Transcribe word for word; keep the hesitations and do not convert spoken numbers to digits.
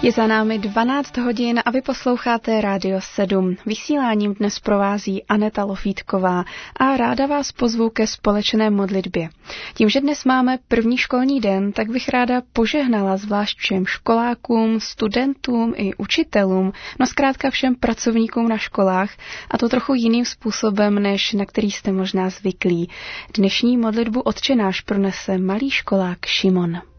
Je za námi dvanáct hodin a vy posloucháte Rádio sedm. Vysíláním dnes provází Aneta Lofítková a ráda vás pozvu ke společné modlitbě. Tím, že dnes máme první školní den, tak bych ráda požehnala zvlášť všem školákům, studentům i učitelům, no zkrátka všem pracovníkům na školách, a to trochu jiným způsobem, než na který jste možná zvyklí. Dnešní modlitbu Otče náš pronese malý školák Šimon.